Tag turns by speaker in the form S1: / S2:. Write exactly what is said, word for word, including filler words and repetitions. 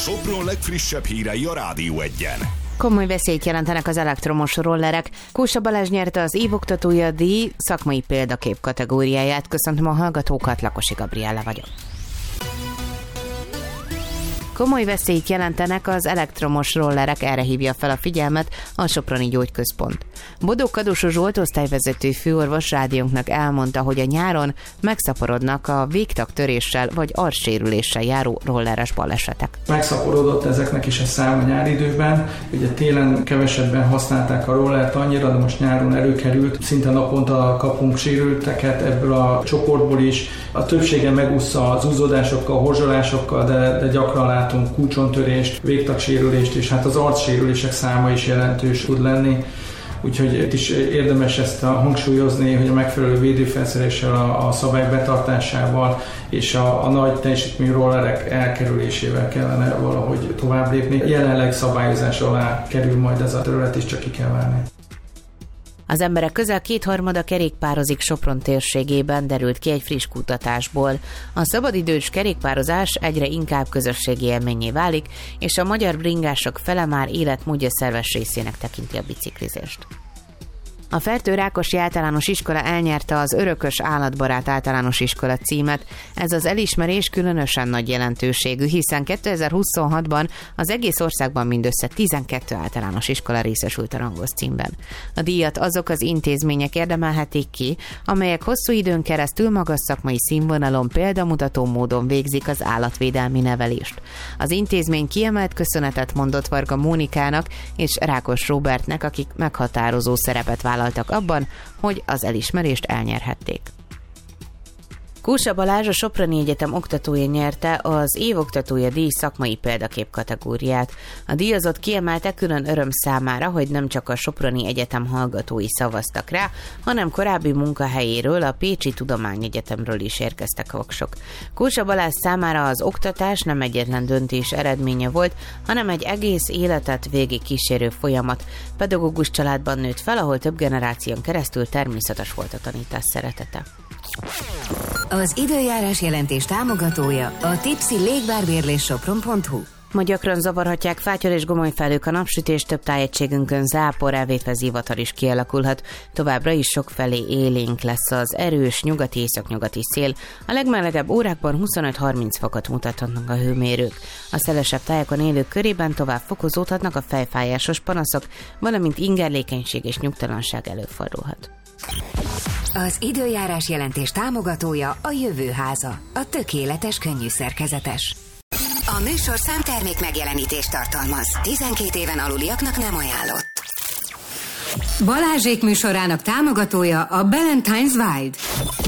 S1: Sopron legfrissebb hírei a Rádió Egyen.
S2: Komoly veszélyt jelentenek az elektromos rollerek. Kósa Balázs nyerte az évoktatója díj szakmai példakép kategóriáját. Köszöntöm a hallgatókat, Lakosi Gabriella vagyok. Komoly veszélyt jelentenek az elektromos rollerek, erre hívja fel a figyelmet a Soproni Gyógyközpont. Bodó Kadósó Zsolt osztályvezető főorvos rádiónknak elmondta, hogy a nyáron megszaporodnak a végtagtöréssel vagy arcsérüléssel járó rolleres balesetek.
S3: Megszaporodott ezeknek is a szám a nyári időben, ugye télen kevesebben használták a rollert annyira, de most nyáron előkerült, szinte naponta kapunk sérülteket ebből a csoportból is. A többsége megúszza az úzódásokkal, horzsolásokkal, de, de gyakran látunk kulcsontörést, végtagsérülést, és hát az arcsérülések száma is jelentős tud lenni. Úgyhogy itt is érdemes ezt hangsúlyozni, hogy a megfelelő védőfelszereléssel, a, a szabályok betartásával és a, a nagy teljesítményű rollerek elkerülésével kellene valahogy tovább lépni. Jelenleg szabályozás alá kerül majd ez a terület, és csak ki kell várni.
S2: Az emberek közel kétharmada kerékpározik Sopron térségében, derült ki egy friss kutatásból. A szabadidős kerékpározás egyre inkább közösségi élménnyé válik, és a magyar bringások fele már életmódja szerves részének tekinti a biciklizést. A Fertő Rákosi Általános Iskola elnyerte az Örökös Állatbarát Általános Iskola címet. Ez az elismerés különösen nagy jelentőségű, hiszen kétezer-huszonhatban az egész országban mindössze tizenkét általános iskola részesült a rangos címben. A díjat azok az intézmények érdemelhetik ki, amelyek hosszú időn keresztül magas szakmai színvonalon példamutató módon végzik az állatvédelmi nevelést. Az intézmény kiemelt köszönetet mondott Varga Mónikának és Rákos Róbertnek, akik meghatározó szerepet vállaltak abban, hogy az elismerést elnyerhették. Kósa Balázs, a Soproni Egyetem oktatója nyerte az évoktatója díj szakmai példakép kategóriát. A díjazott kiemelte külön öröm számára, hogy nem csak a Soproni Egyetem hallgatói szavaztak rá, hanem korábbi munkahelyéről, a Pécsi Tudományegyetemről is érkeztek voksok. Kósa Balázs számára az oktatás nem egyetlen döntés eredménye volt, hanem egy egész életet végig kísérő folyamat. Pedagógus családban nőtt fel, ahol több generáción keresztül természetes volt a tanítás szeretete.
S4: Az időjárás jelentés támogatója a Tipsy Légvárbérlés Sopron pont hu.
S2: Ma gyakran zavarhatják fátyol és gomolyfelhők a napsütés, több tájegységünkön zápor, elvétve zivatar is kialakulhat. Továbbra is sokfelé élénk lesz az erős nyugati északnyugati szél. A legmelegebb órákban huszonöt-harminc fokot mutathatnak a hőmérők. A szelesebb tájakon élők körében tovább fokozódhatnak a fejfájásos panaszok, valamint ingerlékenység és nyugtalanság előfordulhat.
S4: Az időjárás jelentés támogatója a Jövő Háza, a tökéletes könnyű szerkezetes. A műsor számtermék megjelenítést tartalmaz. tizenkét éven aluliaknak nem ajánlott. Balázsék műsorának támogatója a Ballantine's Wild.